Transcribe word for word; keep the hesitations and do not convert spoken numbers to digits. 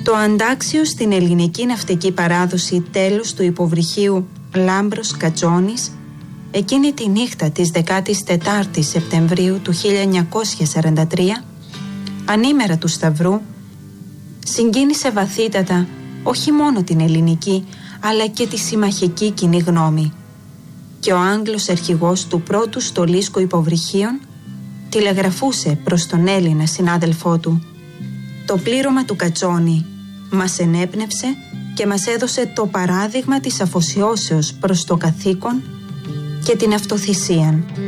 Το αντάξιο στην ελληνική ναυτική παράδοση τέλος του υποβρυχίου Λάμπρος Κατσόνης, εκείνη τη νύχτα της δεκάτης τετάρτης Σεπτεμβρίου του χίλια εννιακόσια σαράντα τρία, ανήμερα του Σταυρού, συγκίνησε βαθύτατα όχι μόνο την ελληνική αλλά και τη συμμαχική κοινή γνώμη. Και ο Άγγλος αρχηγός του πρώτου στολίσκου υποβρυχίων τηλεγραφούσε προς τον Έλληνα συνάδελφό του: «Το πλήρωμα του Κατσόνη μας ενέπνευσε και μας έδωσε το παράδειγμα της αφοσιώσεως προς το καθήκον και την αυτοθυσίαν.